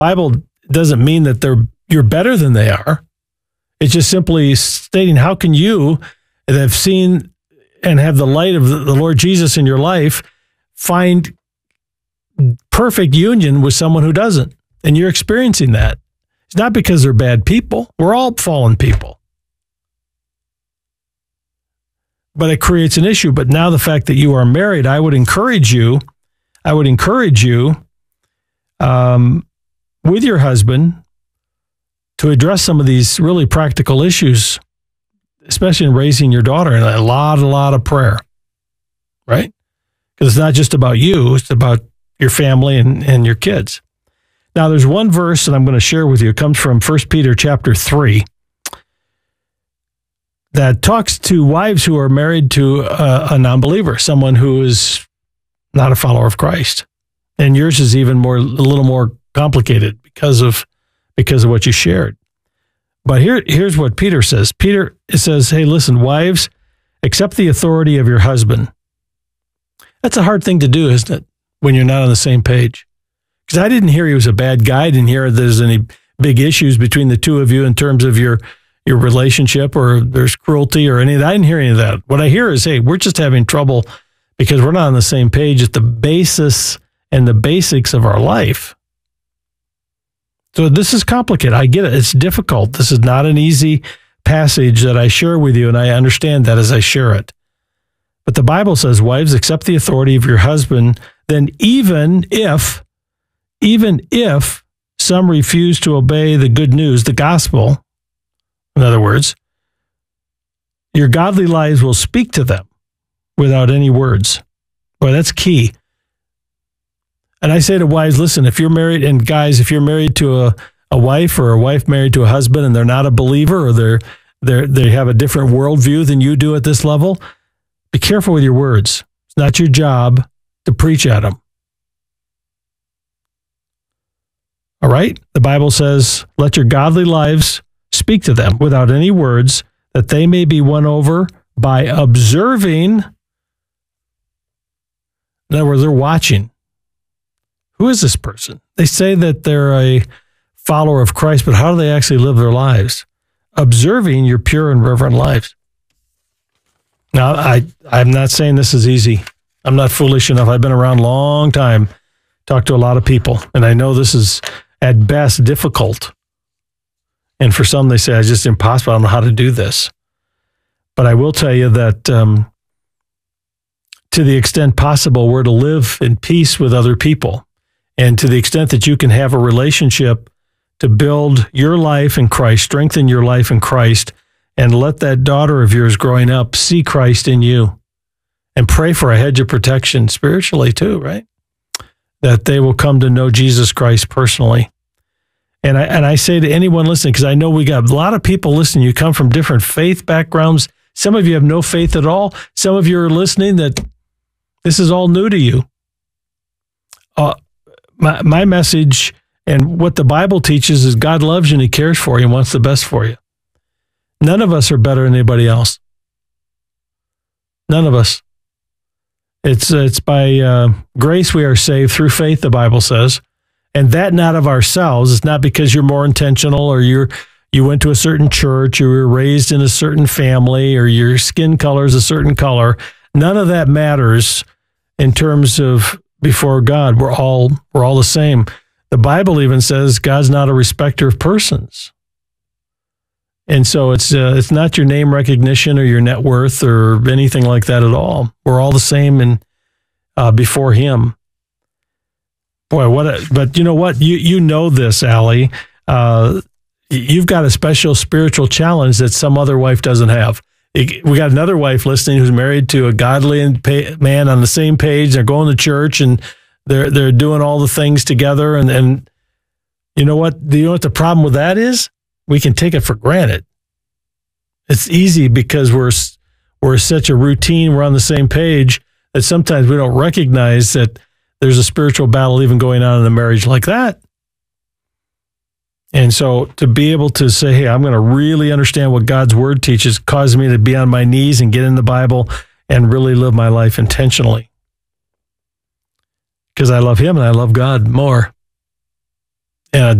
Bible doesn't mean that you're better than they are. It's just simply stating, how can you that have seen and have the light of the Lord Jesus in your life find perfect union with someone who doesn't? And you're experiencing that. It's not because they're bad people. We're all fallen people. But it creates an issue. But now the fact that you are married, I would encourage you with your husband to address some of these really practical issues, especially in raising your daughter, and a lot of prayer, right? Because it's not just about you, it's about your family and your kids. Now, there's one verse that I'm going to share with you. It comes from 1 Peter chapter 3 that talks to wives who are married to a non-believer, someone who is not a follower of Christ. And yours is even a little more complicated because of what you shared. But here's what Peter says. It says, hey, listen, wives, accept the authority of your husband. That's a hard thing to do, isn't it, when you're not on the same page? Because I didn't hear he was a bad guy. I didn't hear there's any big issues between the two of you in terms of your relationship, or there's cruelty or any of that. I didn't hear any of that. What I hear is, hey, we're just having trouble because we're not on the same page at the basis and the basics of our life. So this is complicated. I get it. It's difficult. This is not an easy passage that I share with you, and I understand that as I share it. But the Bible says, wives, accept the authority of your husband, then even if some refuse to obey the good news, the gospel, in other words, your godly lives will speak to them without any words. Boy, that's key. And I say to wives, listen, if you're married, and guys, if you're married to a wife, or a wife married to a husband, and they're not a believer, or they have a different worldview than you do at this level, be careful with your words. It's not your job to preach at them. All right? The Bible says, let your godly lives speak to them without any words, that they may be won over by observing. In other words, they're watching. Who is this person? They say that they're a follower of Christ, but how do they actually live their lives? Observing your pure and reverent lives. Now, I'm not saying this is easy. I'm not foolish enough. I've been around a long time, talked to a lot of people, and I know this is at best difficult. And for some, they say, it's just impossible. I don't know how to do this. But I will tell you that to the extent possible, we're to live in peace with other people. And to the extent that you can have a relationship to build your life in Christ, strengthen your life in Christ, and let that daughter of yours growing up see Christ in you. And pray for a hedge of protection spiritually too, right? That they will come to know Jesus Christ personally. And I say to anyone listening, because I know we got a lot of people listening, you come from different faith backgrounds. Some of you have no faith at all. Some of you are listening that this is all new to you. My message and what the Bible teaches is God loves you and he cares for you and wants the best for you. None of us are better than anybody else. None of us. It's by grace we are saved through faith, the Bible says. And that not of ourselves. It's not because you're more intentional, or you went to a certain church, or you were raised in a certain family, or your skin color is a certain color. None of that matters in terms of before God. We're all the same. The Bible even says God's not a respecter of persons. And so it's not your name recognition or your net worth or anything like that at all. We're all the same before him. Boy, but you know what? You know this, Allie. You've got a special spiritual challenge that some other wife doesn't have. We got another wife listening who's married to a godly man on the same page. They're going to church and they're doing all the things together. And you know what? Do you know what the problem with that is? We can take it for granted. It's easy because we're such a routine. We're on the same page that sometimes we don't recognize that there's a spiritual battle even going on in a marriage like that. And so to be able to say, hey, I'm going to really understand what God's word teaches, causes me to be on my knees and get in the Bible and really live my life intentionally. Because I love him and I love God more. and a